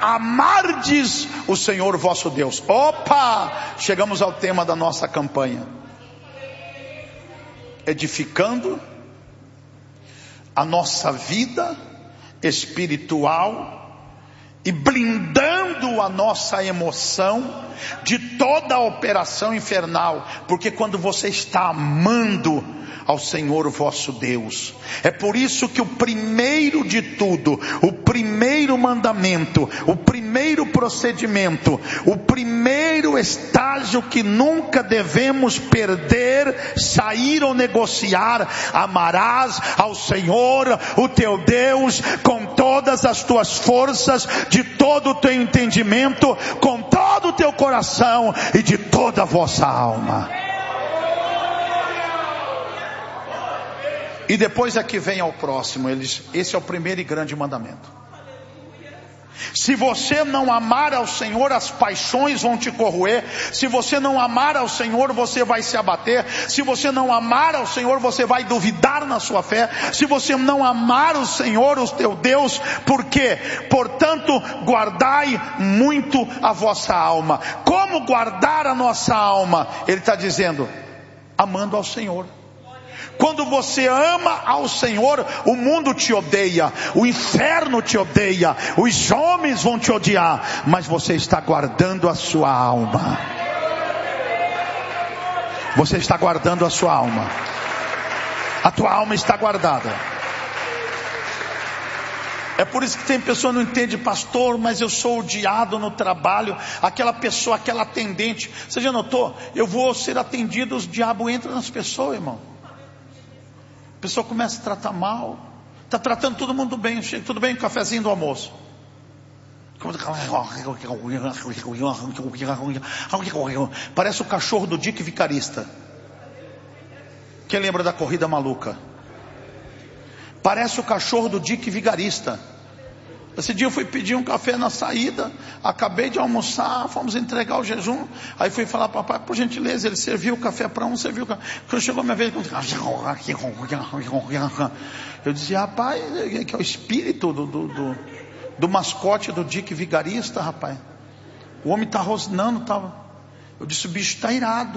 amardes o Senhor vosso Deus. Opa! Chegamos ao tema da nossa campanha: edificando a nossa vida espiritual e blindando a nossa emoção de toda a operação infernal. Porque quando você está amando ao Senhor vosso Deus, é por isso que o primeiro de tudo, o primeiro mandamento, o primeiro procedimento, o primeiro estágio que nunca devemos perder, sair ou negociar: amarás ao Senhor o teu Deus com todas as tuas forças, de todo o teu entendimento, com todo o teu coração e de toda a vossa alma. E depois é que vem ao próximo. Esse é o primeiro e grande mandamento. Se você não amar ao Senhor, as paixões vão te corroer. Se você não amar ao Senhor, você vai se abater. Se você não amar ao Senhor, você vai duvidar na sua fé. Se você não amar o Senhor, o teu Deus, por quê? Portanto, guardai muito a vossa alma. Como guardar a nossa alma? Ele está dizendo: amando ao Senhor. Quando você ama ao Senhor, o mundo te odeia, o inferno te odeia, os homens vão te odiar, mas você está guardando a sua alma. Você está guardando a sua alma. A tua alma está guardada. É por isso que tem pessoa que não entende: pastor, mas eu sou odiado no trabalho. Aquela pessoa, aquela atendente, você já notou? Eu vou ser atendido, os diabos entram nas pessoas, irmão. A pessoa começa a tratar mal, está tratando todo mundo bem, chega, tudo bem, cafezinho do almoço. Parece o cachorro do Dick Vigarista. Quem lembra da Corrida Maluca? Parece o cachorro do Dick Vigarista. Esse dia eu fui pedir um café na saída, acabei de almoçar, fomos entregar o jejum. Aí fui falar para o papai, por gentileza, ele serviu o café para um, serviu o café. Quando chegou a minha vez, eu dizia: rapaz, que é o espírito do mascote do Dick Vigarista, rapaz. O homem está rosnando, tava. Eu disse: o bicho está irado,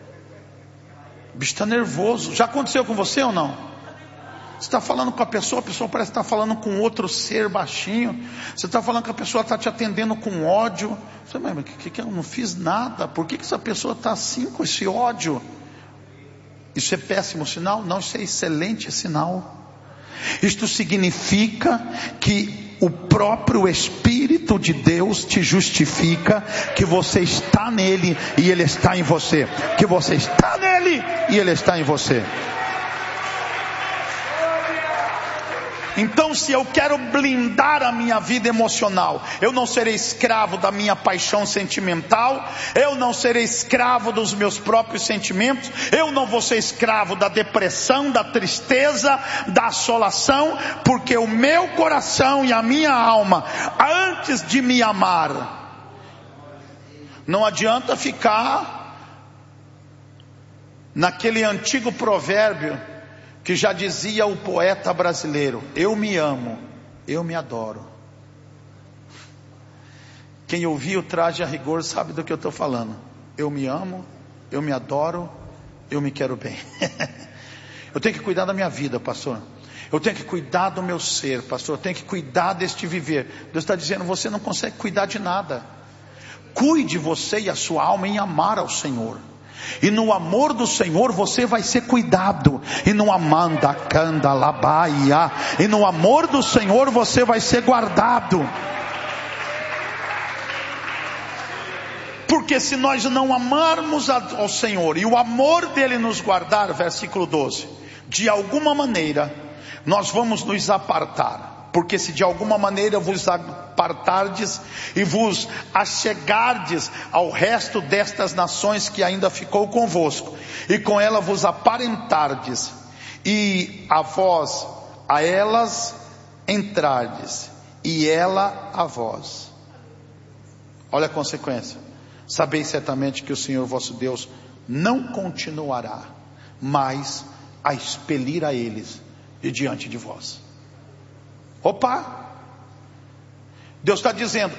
o bicho está nervoso. Já aconteceu com você ou não? Você está falando com a pessoa parece que está falando com outro ser baixinho. Você está falando que a pessoa está te atendendo com ódio. Você, mas que eu não fiz nada? Por que essa pessoa está assim com esse ódio? Isso é péssimo sinal? Não, isso é excelente sinal. Isto significa que o próprio Espírito de Deus te justifica, que você está nele e ele está em você. Que você está nele e ele está em você. Então, se eu quero blindar a minha vida emocional, eu não serei escravo da minha paixão sentimental, eu não serei escravo dos meus próprios sentimentos, eu não vou ser escravo da depressão, da tristeza, da assolação, porque o meu coração e a minha alma, antes de me amar, não adianta ficar naquele antigo provérbio que já dizia o poeta brasileiro: eu me amo, eu me adoro. Quem ouviu o Traje a Rigor sabe do que eu estou falando. Eu me amo, eu me adoro, eu me quero bem. Eu tenho que cuidar da minha vida, pastor. Eu tenho que cuidar do meu ser, pastor. Eu tenho que cuidar deste viver. Deus está dizendo: você não consegue cuidar de nada. Cuide você e a sua alma em amar ao Senhor. E no amor do Senhor você vai ser cuidado. E no amanda canda labaia. E no amor do Senhor você vai ser guardado. Porque se nós não amarmos ao Senhor e o amor dele nos guardar, versículo 12, de alguma maneira nós vamos nos apartar. Porque se de alguma maneira vos apartardes e vos achegardes ao resto destas nações que ainda ficou convosco, e com ela vos aparentardes, e a vós a elas entrardes, e ela a vós. Olha a consequência: sabeis certamente que o Senhor vosso Deus não continuará mais a expelir a eles de diante de vós. Opa! Deus está dizendo: